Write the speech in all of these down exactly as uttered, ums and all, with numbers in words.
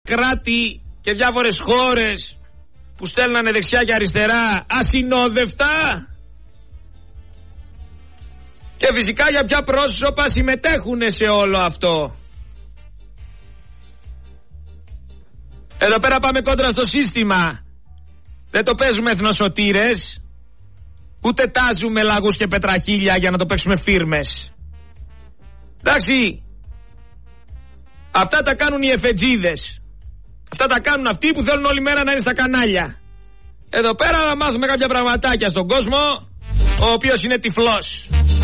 κράτη και διάφορες χώρες που στέλνανε δεξιά και αριστερά ασυνόδευτα. Και φυσικά για ποια πρόσωπα συμμετέχουν σε όλο αυτό. Εδώ πέρα πάμε κόντρα στο σύστημα. Δεν το παίζουμε εθνοσωτήρες, ούτε τάζουμε λαγούς και πετραχίλια για να το παίξουμε φίρμες. Εντάξει, αυτά τα κάνουν οι εφετζίδες. Αυτά τα κάνουν αυτοί που θέλουν όλη μέρα να είναι στα κανάλια. Εδώ πέρα θα μάθουμε κάποια πραγματάκια στον κόσμο, ο οποίος είναι τυφλός.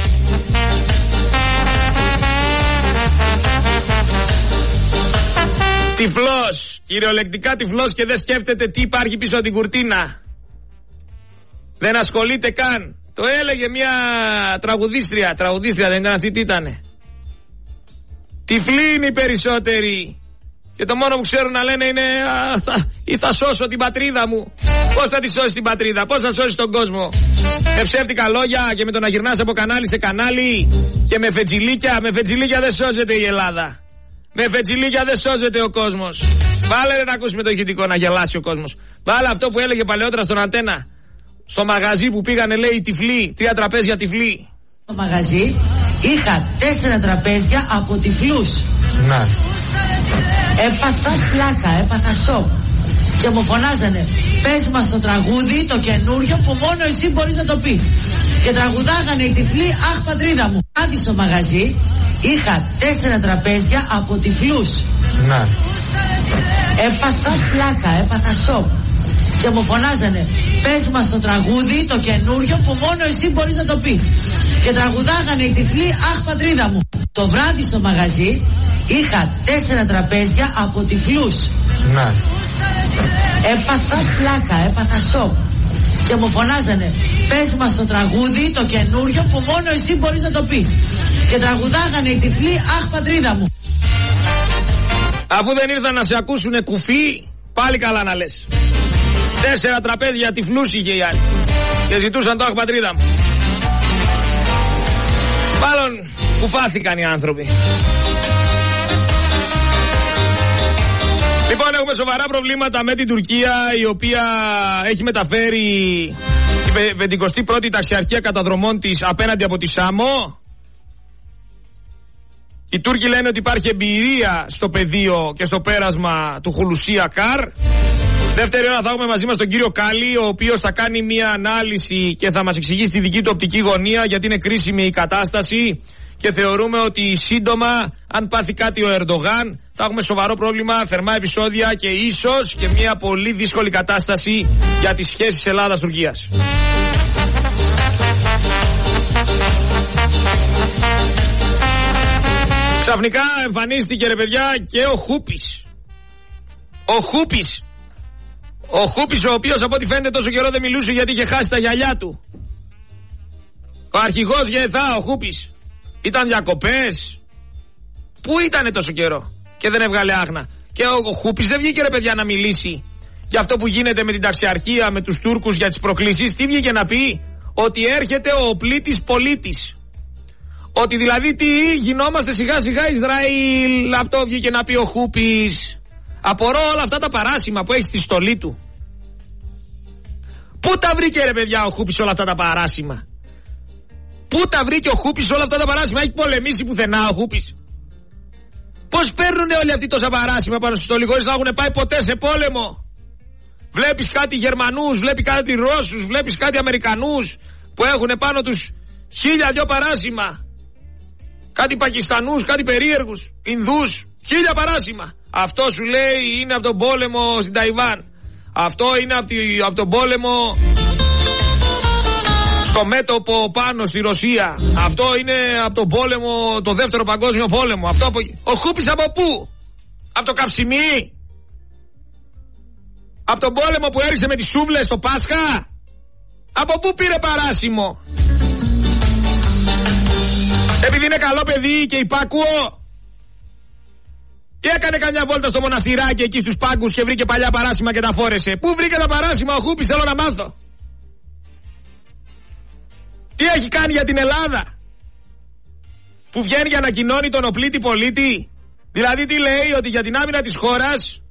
Τυφλός, κυριολεκτικά τυφλός, και δεν σκέφτεται τι υπάρχει πίσω από την κουρτίνα. Δεν ασχολείται καν. Το έλεγε μια τραγουδίστρια. Τραγουδίστρια δεν ήταν αυτή, τι ήτανε? Τυφλοί είναι οι περισσότεροι. Και το μόνο που ξέρουν να λένε είναι α, θα, ή θα σώσω την πατρίδα μου. Πώς θα τη σώσεις την πατρίδα, πώς θα σώσεις τον κόσμο? Με ψεύτικα λόγια και με το να γυρνάς από κανάλι σε κανάλι και με φετζιλίκια. Με φετζιλίκια δεν σώζεται η Ελλάδα. Με φετζιλίκια δεν σώζεται ο κόσμος. Βάλε ρε να ακούσουμε το ηχητικό να γελάσει ο κόσμος. Βάλε αυτό που έλεγε παλαιότερα στον Αντένα. Στο μαγαζί που πήγανε, λέει, τυφλοί, τρία τραπέζια τυφλοί. Στο μαγαζί είχα τέσσερα τραπέζια από τυφλούς. Να. Έπαθα πλάκα, έπαθα σοκ. Και μου φωνάζανε, πες μας το τραγούδι, το καινούριο που μόνο εσύ μπορείς να το πεις. Και τραγουδάγανε οι τυφλοί, αχ πατρίδα μου. Άντι στο μαγαζί είχα τέσσερα τραπέζια από τυφλούς. Να. Έπαθα πλάκα, έπαθα σοκ. Και μου φωνάζανε, πες μας το τραγούδι, το καινούριο που μόνο εσύ μπορείς να το πεις. Και τραγουδάγανε οι τυφλοί, αχ πατρίδα μου. Το βράδυ στο μαγαζί είχα τέσσερα τραπέζια από τυφλούς. Να. Έπαθα πλάκα, έπαθα σοκ. Και μου φωνάζανε, πες μας το τραγούδι, το καινούριο που μόνο εσύ μπορείς να το πεις. Και τραγουδάγανε οι τυφλοί, αχ πατρίδα μου. Αφού δεν ήρθαν να σε ακούσουνε κουφί, πάλι καλά να λες. Τέσσερα τραπέζια τυφλούς είχε οι άλλοι και ζητούσαν το αχ πατρίδα μου. Μάλλον κουφάθηκαν οι άνθρωποι. Λοιπόν, έχουμε σοβαρά προβλήματα με την Τουρκία, η οποία έχει μεταφέρει την πενηκοστή πρώτη ταξιαρχία καταδρομών της απέναντι από τη Σάμο. Οι Τούρκοι λένε ότι υπάρχει εμπειρία στο πεδίο και στο πέρασμα του Χουλουσία Καρ. Δεύτερη ώρα θα έχουμε μαζί μας τον κύριο Κάλλη, ο οποίος θα κάνει μια ανάλυση και θα μας εξηγήσει τη δική του οπτική γωνία, γιατί είναι κρίσιμη η κατάσταση και θεωρούμε ότι σύντομα, αν πάθει κάτι ο Ερντογάν, θα έχουμε σοβαρό πρόβλημα, θερμά επεισόδια και ίσως και μια πολύ δύσκολη κατάσταση για τις σχέσεις Ελλάδας-Τουρκίας. Ξαφνικά εμφανίστηκε, ρε παιδιά, και ο Χούπης. Ο Χούπης. Ο Χούπης, ο οποίος από ό,τι φαίνεται τόσο καιρό δεν μιλούσε γιατί είχε χάσει τα γυαλιά του. Ο αρχηγός Γεθά, ο Χούπης. Ήταν διακοπές. Πού ήτανε τόσο καιρό και δεν έβγαλε άγνα? Και ο, ο Χούπης δεν βγήκε, ρε παιδιά, να μιλήσει για αυτό που γίνεται με την ταξιαρχία, με τους Τούρκους, για τις προκλήσεις. Τι βγήκε να πει? Ότι έρχεται ο οπλίτης πολίτης. Ότι δηλαδή τι, γινόμαστε σιγά σιγά Ισραήλ. Αυτό βγήκε να πει ο Χούπης. Απορώ όλα αυτά τα παράσημα που έχει στη στολή του. Πού τα βρήκε, ρε παιδιά, ο Χούπης όλα αυτά τα παράσημα? Πού τα βρήκε ο Χούπης όλα αυτά τα παράσημα? Έχει πολεμήσει πουθενά ο Χούπης? Πώς παίρνουν όλοι αυτοί τόσα παράσημα πάνω στη στολή χωρίς να έχουν πάει ποτέ σε πόλεμο? Βλέπεις κάτι Γερμανούς, βλέπεις κάτι Ρώσους, βλέπεις κάτι Αμερικανούς που έχουν πάνω τους χίλια δυο παράσημα. Κάτι Πακιστανούς, κάτι περίεργους, Ινδούς, χίλια παράσημα. Αυτό σου λέει είναι από τον πόλεμο στην Ταϊβάν. Αυτό είναι από, τη, από τον πόλεμο στο μέτωπο πάνω στη Ρωσία. Αυτό είναι από τον πόλεμο, το δεύτερο παγκόσμιο πόλεμο. Αυτό από... Ο Χούπης από πού? Από το Καψιμί? Από τον πόλεμο που έριξε με τις σούβλες στο Πάσχα? Από πού πήρε παράσημο? Επειδή είναι καλό παιδί και υπάκουο? Ή έκανε καμιά βόλτα στο μοναστηράκι εκεί στους πάγκους και βρήκε παλιά παράσημα και τα φόρεσε? Πού βρήκε τα παράσημα ο Χούπης, θέλω να μάθω. Τι έχει κάνει για την Ελλάδα που βγαίνει για να κοινώνει τον οπλίτη πολίτη? Δηλαδή τι λέει? Ότι για την άμυνα της χώρας